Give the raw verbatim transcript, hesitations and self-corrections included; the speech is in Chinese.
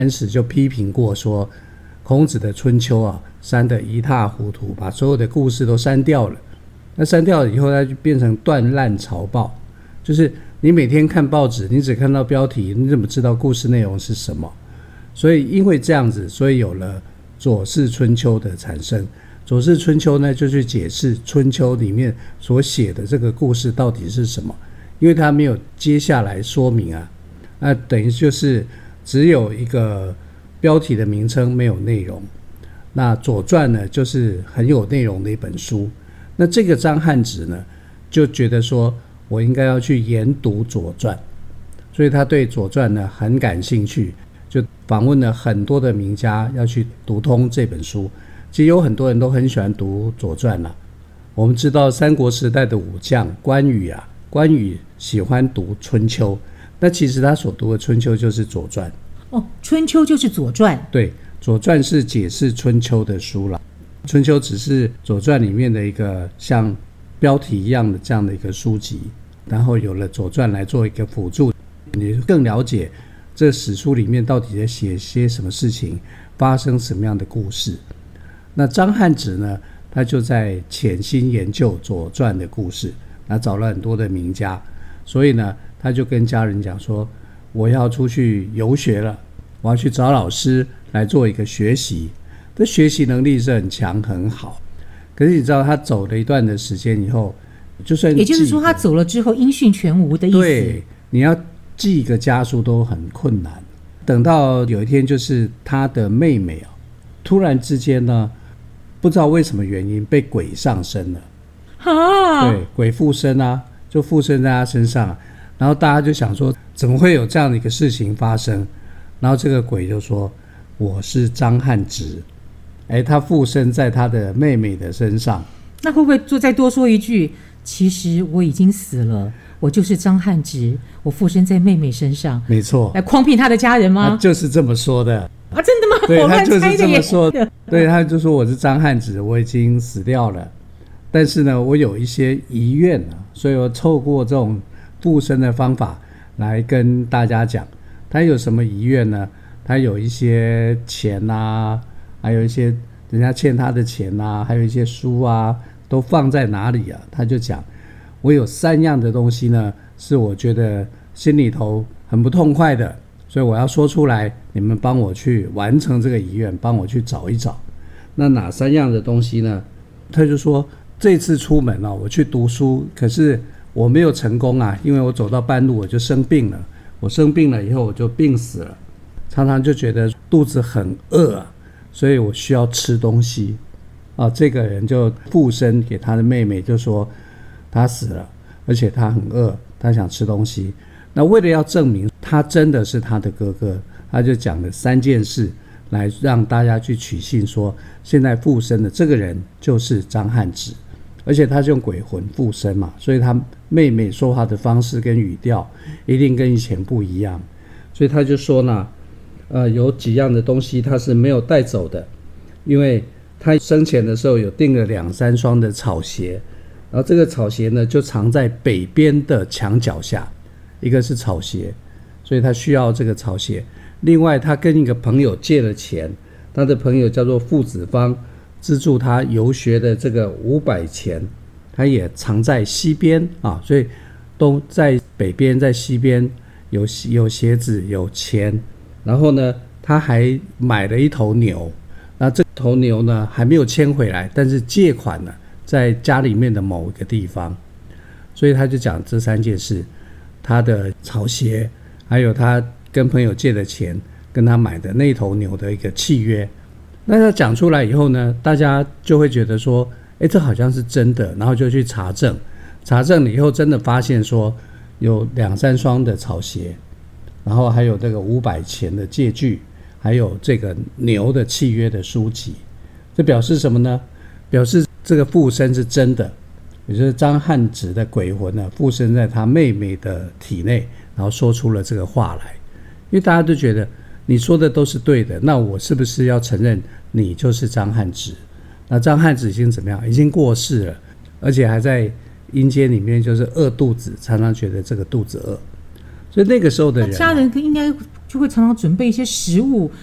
安史就批评过说，孔子的春秋啊删得一塌糊涂，把所有的故事都删掉了。那删掉了以后，它就变成断烂朝报，就是你每天看报纸，你只看到标题，你怎么知道故事内容是什么？所以因为这样子，所以有了左氏春秋的产生。左氏春秋呢，就去解释春秋里面所写的这个故事到底是什么，因为它没有接下来说明啊，那等于就是只有一个标题的名称，没有内容。那左传呢，就是很有内容的一本书。那这个张汉直呢，就觉得说我应该要去研读左传，所以他对左传呢很感兴趣，就访问了很多的名家要去读通这本书。其实有很多人都很喜欢读左传啦。我们知道三国时代的武将关羽啊，关羽喜欢读春秋，那其实他所读的春秋就是左传。 哦，春秋就是左传。 对，左传是解释春秋的书啦。春秋只是左传里面的一个像标题一样的这样的一个书籍，然后有了左传来做一个辅助，你更了解这史书里面到底在写些什么事情，发生什么样的故事。那张汉直呢，他就在潜心研究左传的故事，他找了很多的名家，所以呢他就跟家人讲说，我要出去游学了，我要去找老师来做一个学习。这学习能力是很强很好，可是你知道他走了一段的时间以后，就算也就是说他走了之后音讯全无的意思。 对，你要记一个家书都很困难。等到有一天，就是他的妹妹啊，突然之间呢，不知道为什么原因被鬼上身了。 啊， 对，鬼附身啊，就附身在他身上。然后大家就想说，怎么会有这样的一个事情发生？然后这个鬼就说，我是张汉直。哎，他附身在他的妹妹的身上。 那会不会再多说一句，其实我已经死了，我就是张汉直，我附身在妹妹身上。 没错， 来诓骗他的家人吗？ 他就是这么说的。 啊，真的吗？ 对， 我他就是这么说的。 对，他就说我是张汉直，我已经死掉了，但是呢，我有一些遗愿啊，所以我透过这种附身的方法来跟大家讲，他有什么遗愿呢？他有一些钱啊，还有一些人家欠他的钱啊，还有一些书啊，都放在哪里啊？他就讲，我有三样的东西呢，是我觉得心里头很不痛快的，所以我要说出来，你们帮我去完成这个遗愿，帮我去找一找。那哪三样的东西呢？他就说，这次出门啊，我去读书，可是我没有成功啊，因为我走到半路我就生病了，我生病了以后我就病死了，常常就觉得肚子很饿啊，所以我需要吃东西啊。这个人就附身给他的妹妹，就说他死了，而且他很饿，他想吃东西。那为了要证明他真的是他的哥哥，他就讲了三件事来让大家去取信，说现在附身的这个人就是张汉直，而且他是用鬼魂附身嘛，所以他妹妹说话的方式跟语调一定跟以前不一样。所以他就说呢，呃，有几样的东西他是没有带走的，因为他生前的时候有订了两三双的草鞋，然后这个草鞋呢就藏在北边的墙角下，一个是草鞋，所以他需要这个草鞋。另外他跟一个朋友借了钱，他的朋友叫做傅子方，资助他游学的这个五百钱，他也藏在西边啊，所以都在北边，在西边有有鞋子有钱。然后呢，他还买了一头牛，那这头牛呢还没有牵回来，但是借款呢在家里面的某一个地方。所以他就讲这三件事，他的草鞋，还有他跟朋友借的钱，跟他买的那头牛的一个契约。那他讲出来以后呢，大家就会觉得说，诶，这好像是真的，然后就去查证，查证了以后真的发现说有两三双的草鞋，然后还有这个五百钱的借据，还有这个牛的契约的书籍。这表示什么呢？表示这个附身是真的，也就是张汉直的鬼魂呢附身在他妹妹的体内，然后说出了这个话来。因为大家都觉得你说的都是对的，那我是不是要承认你就是张汉直？那张汉直已经怎么样？已经过世了，而且还在阴间里面就是饿肚子，常常觉得这个肚子饿。所以那个时候的人、啊、 家人应该就会常常准备一些食物